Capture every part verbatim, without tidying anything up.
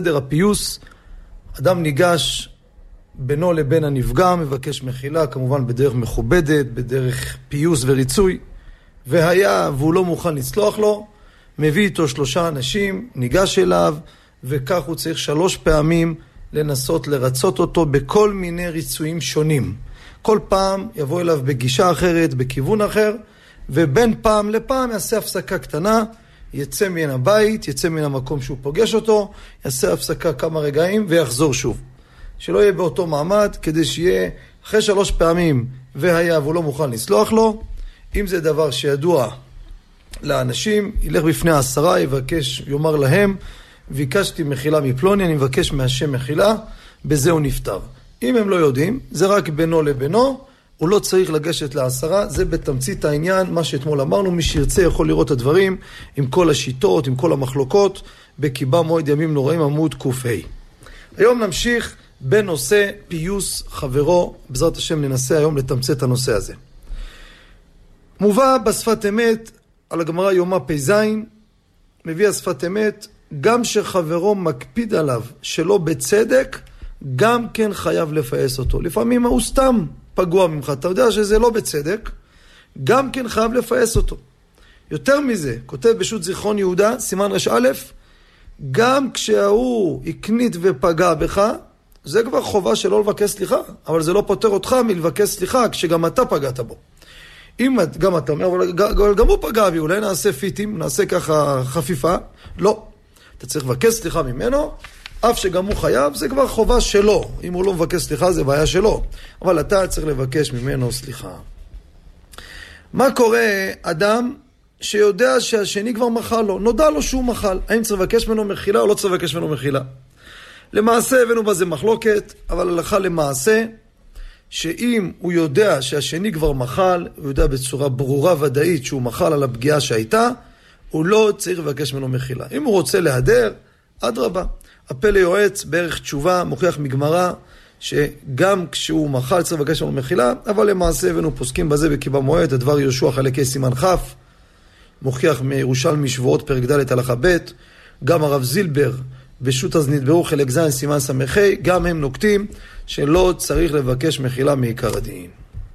סדר הפיוס, אדם ניגש בינו לבין הנפגע, מבקש מחילה, כמובן בדרך מכובדת, בדרך פיוס וריצוי, והיה והוא לא מוכן לצלוח לו, מביא איתו שלושה אנשים, ניגש אליו, וכך הוא צריך שלוש פעמים לנסות לרצות אותו בכל מיני ריצויים שונים. כל פעם יבוא אליו בגישה אחרת, בכיוון אחר, ובין פעם לפעם יעשה הפסקה קטנה, יצא מן הבית, יצא מן המקום שהוא פוגש אותו, יעשה הפסקה כמה רגעים ויחזור שוב. שלא יהיה באותו מעמד, כדי שיהיה אחרי שלוש פעמים והיה והוא לא מוכן לסלוח לו. אם זה דבר שידוע לאנשים, ילך בפני העשרה, יבקש, יאמר להם, ביקשתי מחילה מפלוני, אני מבקש מהשם מחילה, בזה הוא נפטר. אם הם לא יודעים, זה רק בינו לבינו, הוא לא צריך לגשת לעשרה, זה בתמצית העניין, מה שאתמול אמרנו, מי שירצה יכול לראות את הדברים, עם כל השיטות, עם כל המחלוקות, בקיבה מועד ימים נוראים עמוד ק"ה. היום נמשיך בנושא פיוס חברו, בעזרת השם ננסה היום לתמצת הנושא הזה. מובא בשפת אמת, על הגמרא יומא פ"ז, מביא השפת אמת, גם שחברו מקפיד עליו שלא בצדק, גם כן חייב לפייס אותו. לפעמים הוא סתם פגוע ממך, אתה יודע שזה לא בצדק, גם כן חייב לפייס אותו. יותר מזה, כותב בשו"ת זיכרון יהודה, סימן ר"א, גם כשהוא הקנית ופגע בך, זה כבר חובה שלא לבקש סליחה, אבל זה לא פותר אותך מלבקש סליחה כשגם אתה פגעת בו. אם גם אתה אומר, אבל גם הוא פגע בי, אולי נעשה פיטים, נעשה ככה חפיפה, לא. אתה צריך לבקש סליחה ממנו, אף שגם הוא חייב, זה כבר חובה שלו. אם הוא לא מבקש סליחה, זה בעיה שלו. אבל אתה צריך לבקש ממנו סליחה. מה קורה אדם שיודע שהשני כבר מחל לו, נודע לו שהוא מחל, האם צריך לבקש ממנו מחילה או לא צריך לבקש ממנו מחילה? למעשה הבאנו בזה מחלוקת, אבל הלכה למעשה, שאם הוא יודע שהשני כבר מחל, הוא יודע בצורה ברורה ודאית שהוא מחל על הפגיעה שהייתה, הוא לא צריך לבקש ממנו מחילה. אם הוא רוצה להדר, אדרבה. הפה ליועץ בערך תשובה, מוכיח מגמרא, שגם כשהוא מחל צריך לבקש ממנו מחילה, אבל למעשה הבאנו פוסקים בזה בקיבה מועד, הדבר יהושע חלקי סימן כ', מוכיח מירושלמי שבועות פרק ד' הלכה ב', גם הרב זילבר בשו"ת אז נדברו חלק ז' סימן ס"ה, גם הם נוקטים שלא צריך לבקש מחילה מעיקר הדין.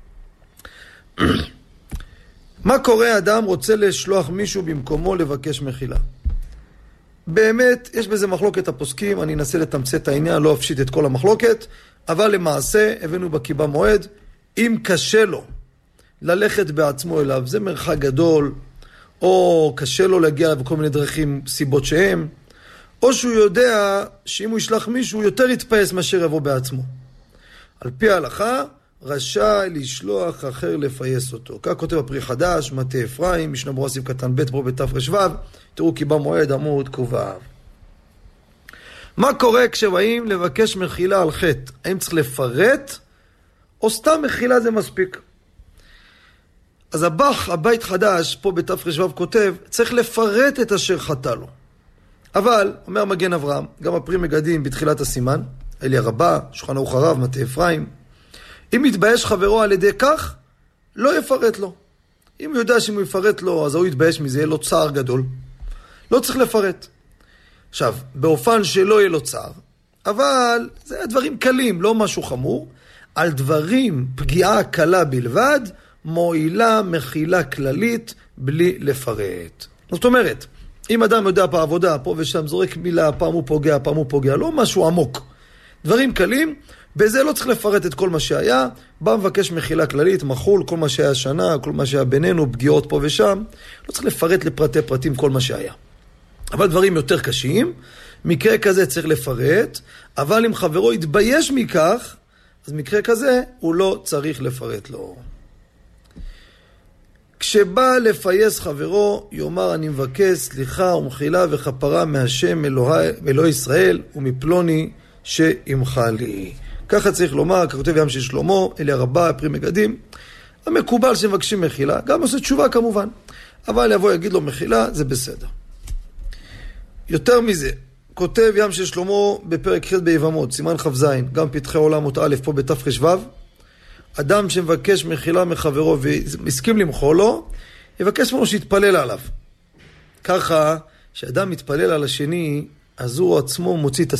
מה קורה אדם רוצה לשלוח מישהו במקומו לבקש מחילה? באמת יש בזה מחלוקת הפוסקים, אני אנסה לתמצת העניין, לא אפשיט את כל המחלוקת, אבל למעשה הבאנו בקיבה מועד, אם קשה לו ללכת בעצמו אליו, זה מרחק גדול, או קשה לו להגיע אליו בכל מיני דרכים, סיבות שהם, או שהוא יודע שאם הוא ישלח מישהו, הוא יותר יתפייס מאשר יבוא בעצמו. על פי ההלכה, רשאי לשלוח אחר לפייס אותו. כך כותב הפרי חדש, מטה אפרים, משנה ברורה סעיף קטן ב' פה בתר"ש. תראו קיבה מועד עמוד ק"ו. מה קורה כשבאים לבקש מחילה על חטא? האם צריך לפרט, או סתם מחילה זה מספיק? אז הבח, הבית חדש, פה בתר"ש כותב, צריך לפרט את אשר חטא לו. אבל, אומר מגן אברהם, גם הפרי מגדים בתחילת הסימן, אלי הרבה, שולחן ערוך הרב, מטה אפרים, אם יתבייש חברו על ידי כך, לא יפרט לו. אם הוא יודע שאם הוא יפרט לו, אז הוא יתבייש מזה, יהיה לו צער גדול. לא צריך לפרט. עכשיו, באופן שלא יהיה לו צער, אבל זה דברים קלים, לא משהו חמור. על דברים, פגיעה קלה בלבד, מועילה מחילה כללית, בלי לפרט. זאת אומרת, אם אדם יודע בעבודה, פה ושם זורק מילה, פעם הוא פוגע, פעם הוא פוגע, לא משהו עמוק. דברים קלים, בזה לא צריך לפרט את כל מה שהיה, בא מבקש מחילה כללית, מחול, כל מה שהיה שנה, כל מה שהיה בינינו, פגיעות פה ושם, לא צריך לפרט לפרטי פרטים כל מה שהיה. אבל דברים יותר קשים, מקרה כזה צריך לפרט, אבל אם חברו יתבייש מכך, אז מקרה כזה הוא לא צריך לפרט לו. כשבא לפייס חברו, יאמר אני מבקש סליחה ומחילה וכפרה מהשם אלוהי, אלוהי ישראל ומפלוני שימחה לי. ככה צריך לומר, כך כותב ים של שלמה, אלי הרבה, פרי מגדים, המקובל שמבקשים מחילה, גם עושה תשובה כמובן, אבל יבוא יגיד לו מחילה, זה בסדר. יותר מזה, כותב ים של שלמה בפרק ח' ביבמות, סימן כ"ז, גם פתחי עולם אות א' פה בתר"ש, אדם שמבקש מחילה מחברו והסכים למחול לו, יבקש ממנו שיתפלל עליו. ככה, שאדם מתפלל על השני, אז הוא עצמו מוציא את